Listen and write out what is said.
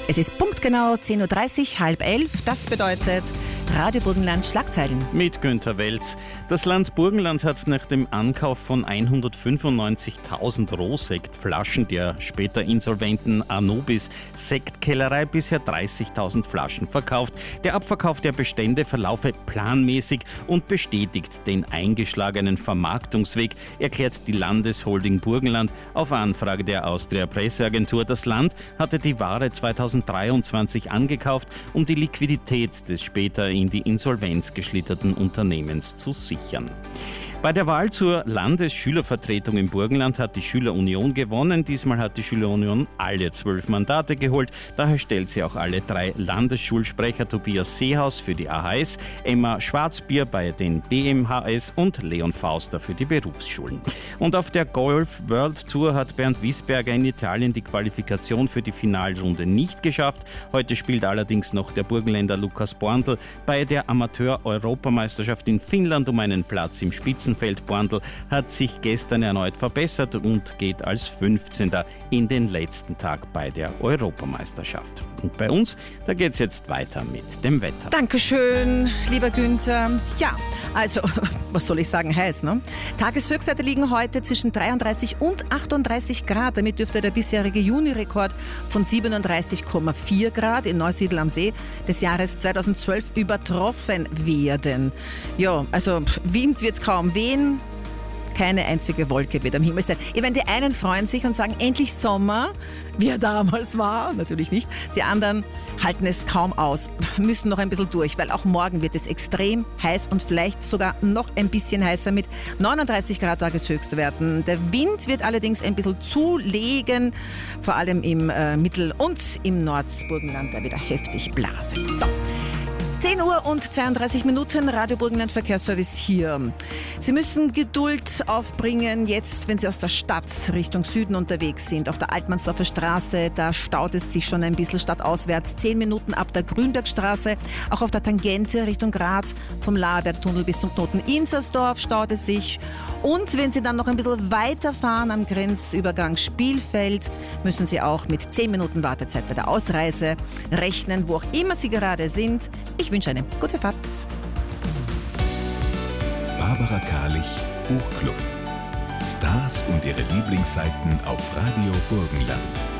Es ist punktgenau 10.30 Uhr, halb 11. Das bedeutet Radio Burgenland Schlagzeilen. Mit Günther Welz. Das Land Burgenland hat nach dem Ankauf von 195.000 Rohsektflaschen der später insolventen Anubis Sektkellerei bisher 30.000 Flaschen verkauft. Der Abverkauf der Bestände verlaufe planmäßig und bestätigt den eingeschlagenen Vermarktungsweg, erklärt die Landesholding Burgenland auf Anfrage der Austria Presseagentur. Das Land hatte die Ware 2023 angekauft, um die Liquidität des später in die Insolvenz geschlitterten Unternehmens zu sichern. Bei der Wahl zur Landesschülervertretung im Burgenland hat die Schülerunion gewonnen. Diesmal hat die Schülerunion alle 12 Mandate geholt. Daher stellt sie auch alle 3 Landesschulsprecher: Tobias Seehaus für die AHS, Emma Schwarzbier bei den BMHS und Leon Fauster für die Berufsschulen. Und auf der Golf World Tour hat Bernd Wiesberger in Italien die Qualifikation für die Finalrunde nicht geschafft. Heute spielt allerdings noch der Burgenländer Lukas Borndl bei der Amateur-Europameisterschaft in Finnland um einen Platz im Spitzenfeld. Borndl hat sich gestern erneut verbessert und geht als 15. in den letzten Tag bei der Europameisterschaft. Und bei uns, da geht es jetzt weiter mit dem Wetter. Dankeschön, lieber Günther. Ja, also, was soll ich sagen, heiß, ne? Tageshöchstwerte liegen heute zwischen 33 und 38 Grad. Damit dürfte der bisherige Juni-Rekord von 37,4 Grad in Neusiedl am See des Jahres 2012 übertroffen werden. Ja, also Wind wird kaum wehen. Keine einzige Wolke wird am Himmel sein. Ich meine, die einen freuen sich und sagen, endlich Sommer, wie er damals war. Natürlich nicht. Die anderen halten es kaum aus, müssen noch ein bisschen durch, weil auch morgen wird es extrem heiß und vielleicht sogar noch ein bisschen heißer mit 39 Grad Tageshöchstwerten. Der Wind wird allerdings ein bisschen zulegen, vor allem im Mittel- und im Nordburgenland, da wieder heftig blasen. So. 10 Uhr und 32 Minuten, Radio Burgenland Verkehrsservice hier. Sie müssen Geduld aufbringen, jetzt, wenn Sie aus der Stadt Richtung Süden unterwegs sind. Auf der Altmannsdorfer Straße, da staut es sich schon ein bisschen stadtauswärts. 10 Minuten ab der Grünbergstraße. Auch auf der Tangente Richtung Graz, vom Laerbergtunnel bis zum Knoten Inzersdorf staut es sich. Und wenn Sie dann noch ein bisschen weiterfahren am Grenzübergang Spielfeld, müssen Sie auch mit 10 Minuten Wartezeit bei der Ausreise rechnen, wo auch immer Sie gerade sind. Ich wünsche eine gute Fahrt. Barbara Karlich, Buchclub. Stars und ihre Lieblingsseiten auf Radio Burgenland.